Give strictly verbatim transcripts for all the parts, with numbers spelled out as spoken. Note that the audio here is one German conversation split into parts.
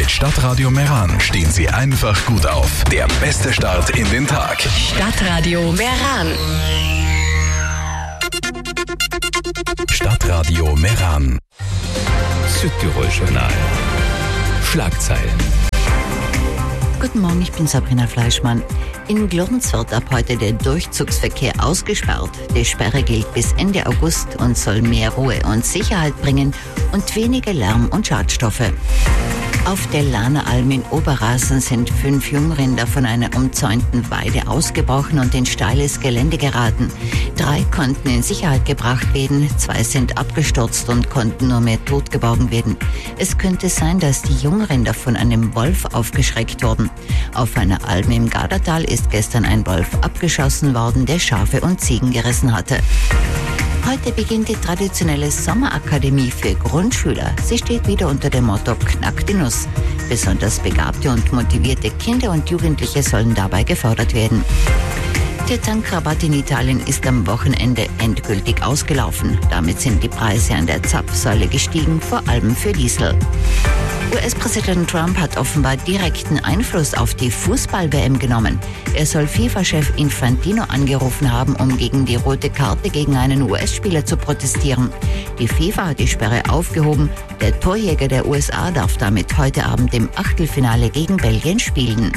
Mit Stadtradio Meran stehen Sie einfach gut auf. Der beste Start in den Tag. Stadtradio Meran. Stadtradio Meran. Südtirol Journal. Schlagzeilen. Guten Morgen, ich bin Sabrina Fleischmann. In Glurns wird ab heute der Durchzugsverkehr ausgesperrt. Die Sperre gilt bis Ende August und soll mehr Ruhe und Sicherheit bringen und weniger Lärm und Schadstoffe. Auf der Lahneralm in Oberrasen sind fünf Jungrinder von einer umzäunten Weide ausgebrochen und in steiles Gelände geraten. Drei konnten in Sicherheit gebracht werden, zwei sind abgestürzt und konnten nur mehr tot geborgen werden. Es könnte sein, dass die Jungrinder von einem Wolf aufgeschreckt wurden. Auf einer Alm im Gardatal ist gestern ein Wolf abgeschossen worden, der Schafe und Ziegen gerissen hatte. Heute beginnt die traditionelle Sommerakademie für Grundschüler. Sie steht wieder unter dem Motto Knack die Nuss. Besonders begabte und motivierte Kinder und Jugendliche sollen dabei gefördert werden. Der Tankrabatt in Italien ist am Wochenende endgültig ausgelaufen. Damit sind die Preise an der Zapfsäule gestiegen, vor allem für Diesel. U S-Präsident Trump hat offenbar direkten Einfluss auf die Fußball-W M genommen. Er soll FIFA-Chef Infantino angerufen haben, um gegen die rote Karte gegen einen U S-Spieler zu protestieren. Die FIFA hat die Sperre aufgehoben. Der Torjäger der U S A darf damit heute Abend im Achtelfinale gegen Belgien spielen.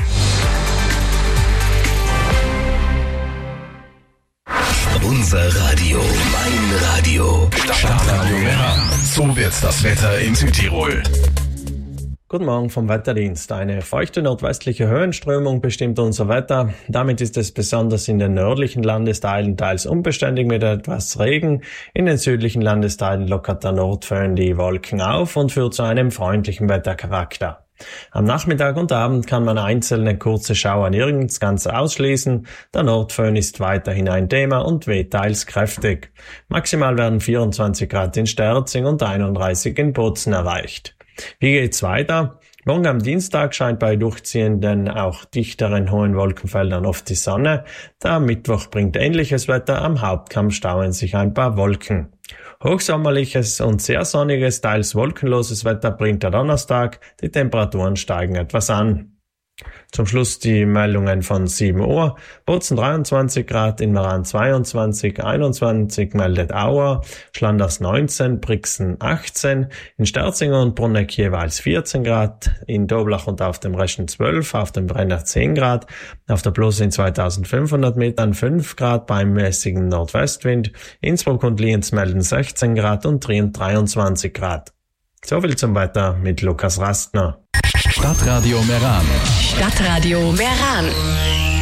Unser Radio, mein Radio. Stadtradio Meran. So wird das Wetter in Südtirol. Guten Morgen vom Wetterdienst. Eine feuchte nordwestliche Höhenströmung bestimmt unser Wetter. Damit ist es besonders in den nördlichen Landesteilen teils unbeständig mit etwas Regen. In den südlichen Landesteilen lockert der Nordföhn die Wolken auf und führt zu einem freundlichen Wettercharakter. Am Nachmittag und Abend kann man einzelne kurze Schauer nirgends ganz ausschließen. Der Nordföhn ist weiterhin ein Thema und weht teils kräftig. Maximal werden vierundzwanzig Grad in Sterzing und einunddreißig in Bozen erreicht. Wie geht's weiter? Morgen am Dienstag scheint bei durchziehenden, auch dichteren hohen Wolkenfeldern oft die Sonne. Der Mittwoch bringt ähnliches Wetter, am Hauptkamm stauen sich ein paar Wolken. Hochsommerliches und sehr sonniges, teils wolkenloses Wetter bringt der Donnerstag. Die Temperaturen steigen etwas an. Zum Schluss die Meldungen von sieben Uhr. Bozen dreiundzwanzig Grad, in Meran zweiundzwanzig, einundzwanzig meldet Auer, Schlanders neunzehn, Brixen achtzehn, in Sterzing und Bruneck jeweils vierzehn Grad, in Doblach und auf dem Reschen zwölf, auf dem Brenner zehn Grad, auf der Plus in zweitausendfünfhundert Metern fünf Grad beim mäßigen Nordwestwind, Innsbruck und Lienz melden sechzehn Grad und Trient dreiundzwanzig Grad. Soviel zum Wetter mit Lukas Rastner. Stadtradio Meran. Stadtradio Meran.